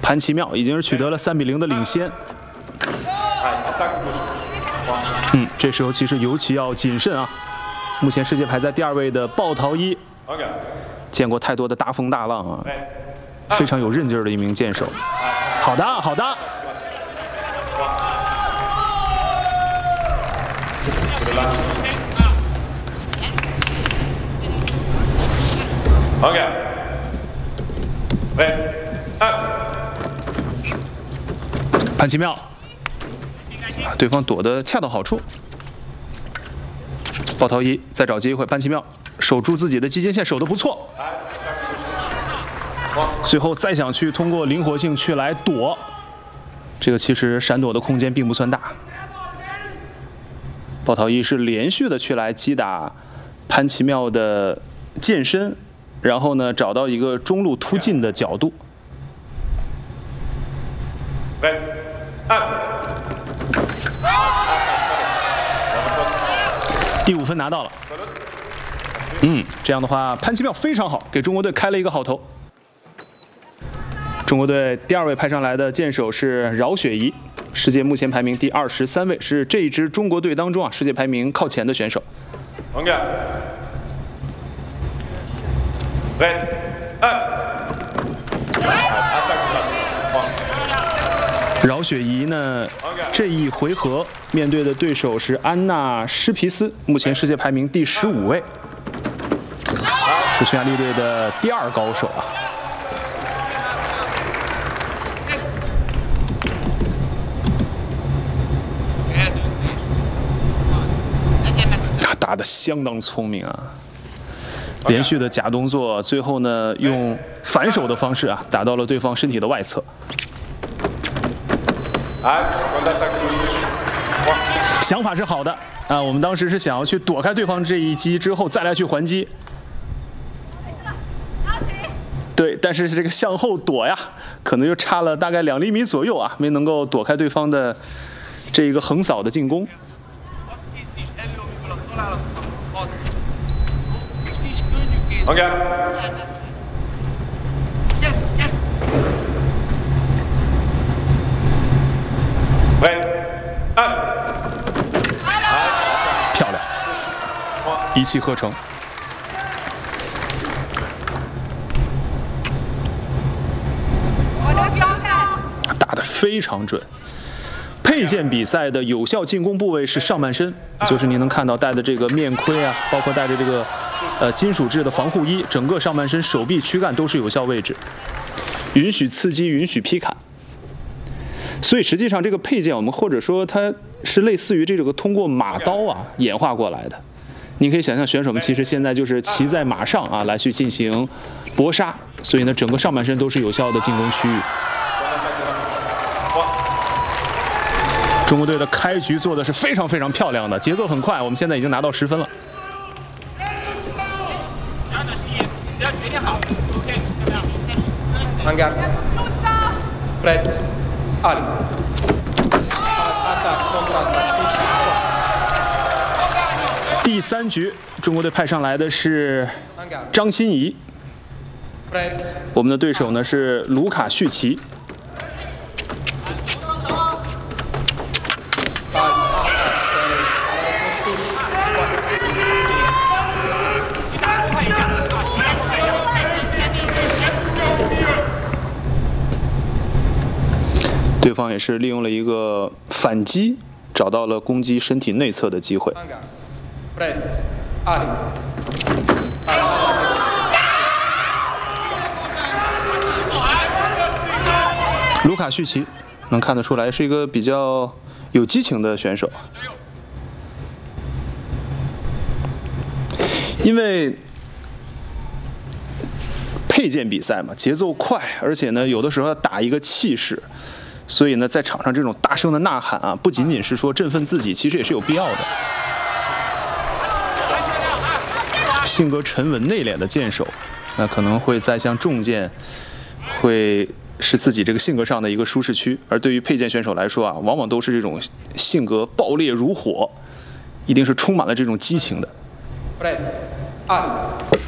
潘奇妙已经是取得了3比0的领先。这时候其实尤其要谨慎啊。目前世界排在第2位的鲍陶伊，见过太多的大风大浪啊，非常有韧劲儿的一名剑手。好的，好的。 OK， 潘奇妙，对方躲得恰到好处。鲍陶伊再找机会，潘奇妙守住自己的击剑线，守得不错。最后再想去通过灵活性去来躲，这个其实闪躲的空间并不算大。鲍陶伊是连续的去来击打潘奇妙的剑身，然后呢找到一个中路突进的角度。第5分拿到了。这样的话，潘奇妙非常好，给中国队开了一个好头。中国队第2位派上来的剑手是饶雪怡，世界目前排名第23位，是这一支中国队当中世界排名靠前的选手。饶雪怡呢，这一回合面对的对手是安娜施皮斯，目前世界排名第15位，是匈牙利队的第2高手啊。打得相当聪明啊！连续的假动作，最后呢用反手的方式打到了对方身体的外侧。想法是好的啊，我们当时是想要去躲开对方这一击之后再来去还击。对，但是这个向后躲呀，可能就差了大概2厘米左右啊，没能够躲开对方的这一个横扫的进攻。 OK。 漂亮，一气呵成。打得非常准。佩剑比赛的有效进攻部位是上半身，就是您能看到戴的这个面盔啊，包括戴着这个金属制的防护衣，整个上半身、手臂、躯干都是有效位置，允许刺激，允许劈砍。所以实际上这个佩剑，我们或者说它是类似于这个通过马刀演化过来的。你可以想象选手们其实现在就是骑在马上来去进行搏杀，所以呢整个上半身都是有效的进攻区域。中国队的开局做的是非常非常漂亮的，节奏很快，我们现在已经拿到10分了。第3局，中国队派上来的是张欣怡，我们的对手呢是卢卡绪奇。对方也是利用了一个反击，找到了攻击身体内侧的机会。卢卡绪奇能看得出来是一个比较有激情的选手，因为佩剑比赛嘛，节奏快，而且呢有的时候要打一个气势。所以呢，在场上这种大声的呐喊不仅仅是说振奋自己，其实也是有必要的。性格沉稳内敛的剑手，那可能会在像重剑，会是自己这个性格上的一个舒适区；而对于佩剑选手来说往往都是这种性格爆裂如火，一定是充满了这种激情的。